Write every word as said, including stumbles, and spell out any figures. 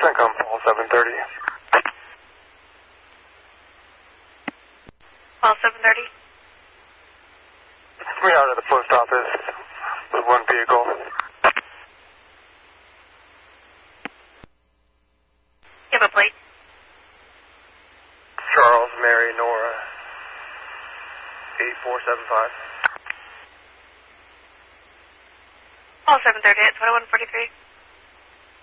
CENTCOM, Paul seven thirty. Paul seven thirty. We are at the post office with one vehicle. You have a plate? Charles, Mary, Nora, eight four seven five. Paul seven thirty at twenty-one forty-three.